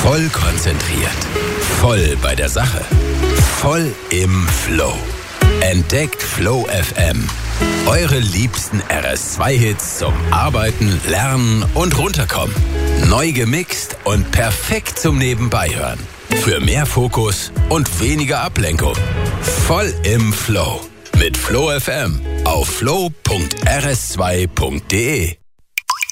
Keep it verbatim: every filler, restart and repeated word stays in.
Voll konzentriert. Voll bei der Sache. Voll im Flow. Entdeckt Flow F M. Eure liebsten R S zwei Hits zum Arbeiten, Lernen und Runterkommen. Neu gemixt und perfekt zum Nebenbeihören. Für mehr Fokus und weniger Ablenkung. Voll im Flow. Mit Flow F M auf flow punkt r s zwei punkt d e.